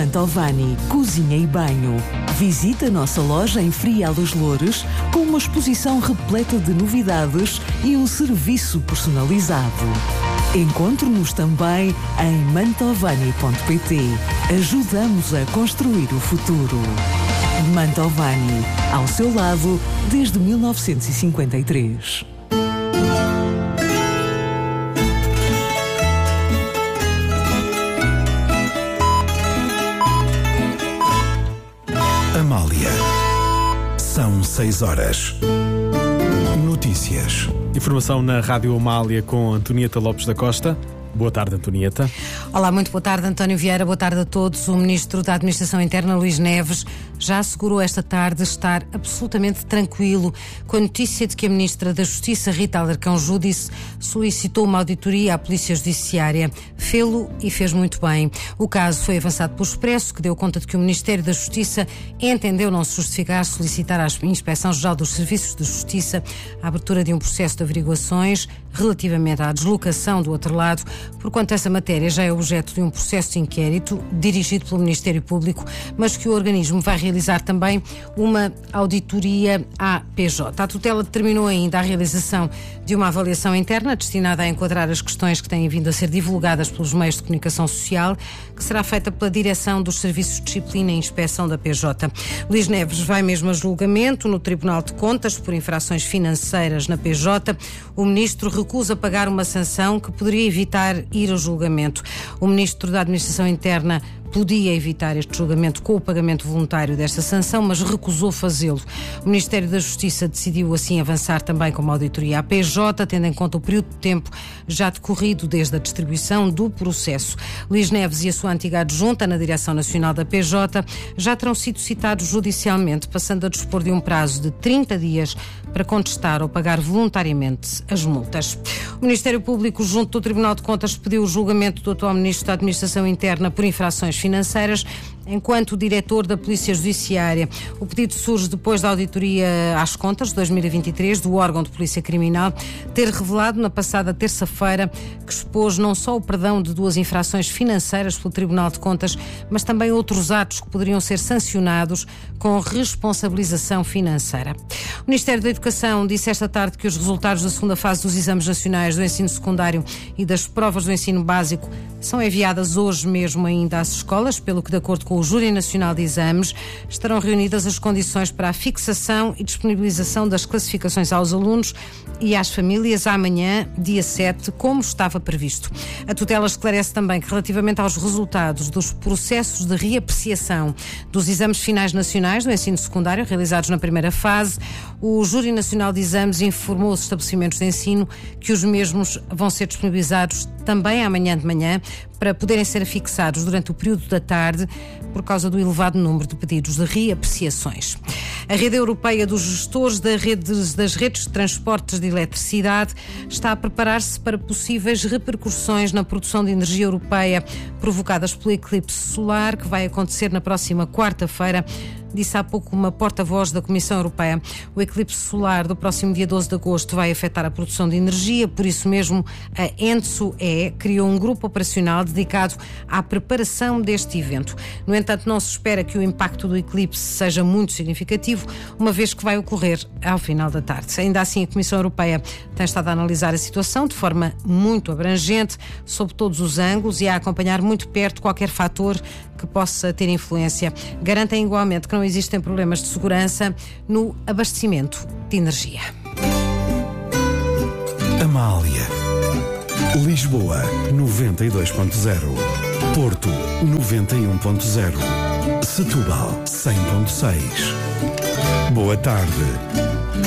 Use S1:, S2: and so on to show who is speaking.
S1: Mantovani, cozinha e banho. Visita a nossa loja em Frial dos Loures com uma exposição repleta de novidades e um serviço personalizado. Encontre-nos também em mantovani.pt. Ajudamos a construir o futuro. Mantovani, ao seu lado desde 1953.
S2: Amália. São 6 horas. Notícias.
S3: Informação na Rádio Amália com Antonieta Lopes da Costa. Boa tarde, Antonieta.
S4: Olá, muito boa tarde, António Vieira. Boa tarde a todos. O Ministro da Administração Interna, Luís Neves, já assegurou esta tarde estar absolutamente tranquilo com a notícia de que a Ministra da Justiça, Rita Alarcão Júdice, solicitou uma auditoria à Polícia Judiciária. Fê-lo e fez muito bem. O caso foi avançado pelo Expresso, que deu conta de que o Ministério da Justiça entendeu não se justificar solicitar à Inspeção-Geral dos Serviços de Justiça a abertura de um processo de averiguações relativamente à deslocação do outro lado, porquanto essa matéria já é objeto de um processo de inquérito dirigido pelo Ministério Público, mas que o organismo vai realizar também uma auditoria à PJ. A tutela determinou ainda a realização de uma avaliação interna destinada a enquadrar as questões que têm vindo a ser divulgadas pelos meios de comunicação social, que será feita pela Direção dos Serviços de Disciplina e Inspeção da PJ. Luís Neves vai mesmo a julgamento no Tribunal de Contas por infrações financeiras na PJ. O Ministro recusa pagar uma sanção que poderia evitar ir a julgamento. O Ministro da Administração Interna podia evitar este julgamento com o pagamento voluntário desta sanção, mas recusou fazê-lo. O Ministério da Justiça decidiu assim avançar também com uma auditoria à PJ, tendo em conta o período de tempo já decorrido desde a distribuição do processo. Luís Neves e a sua antiga adjunta na Direção Nacional da PJ já terão sido citados judicialmente, passando a dispor de um prazo de 30 dias para contestar ou pagar voluntariamente as multas. O Ministério Público, junto do Tribunal de Contas, pediu o julgamento do atual Ministro da Administração Interna por infrações financeiras, enquanto diretor da Polícia Judiciária. O pedido surge depois da auditoria às contas de 2023 do órgão de Polícia Criminal ter revelado na passada terça-feira que expôs não só o perdão de 2 infrações financeiras pelo Tribunal de Contas, mas também outros atos que poderiam ser sancionados com responsabilização financeira. O Ministério da Educação disse esta tarde que os resultados da segunda fase dos exames nacionais do ensino secundário e das provas do ensino básico são enviadas hoje mesmo ainda às escolas, pelo que, de acordo com o Júri Nacional de Exames, estarão reunidas as condições para a fixação e disponibilização das classificações aos alunos e às famílias amanhã, dia 7, como estava previsto. A tutela esclarece também que, relativamente aos resultados dos processos de reapreciação dos exames finais nacionais do ensino secundário realizados na primeira fase, o Júri Nacional de Exames informou os estabelecimentos de ensino que os mesmos vão ser disponibilizados também amanhã de manhã para poderem ser fixados durante o período da tarde por causa do elevado número de pedidos de reapreciações. A rede europeia dos gestores das redes de transportes de eletricidade está a preparar-se para possíveis repercussões na produção de energia europeia provocadas pelo eclipse solar que vai acontecer na próxima quarta-feira, disse há pouco uma porta-voz da Comissão Europeia. O eclipse solar do próximo dia 12 de agosto vai afetar a produção de energia, por isso mesmo a ENTSO-E criou um grupo operacional dedicado à preparação deste evento. No entanto, não se espera que o impacto do eclipse seja muito significativo, uma vez que vai ocorrer ao final da tarde. Ainda assim, a Comissão Europeia tem estado a analisar a situação de forma muito abrangente, sob todos os ângulos, e a acompanhar muito perto qualquer fator que possa ter influência. Garantem igualmente que não existem problemas de segurança no abastecimento de energia.
S2: Amália. Lisboa 92.0. Porto 91.0. Setúbal 100.6. Boa tarde.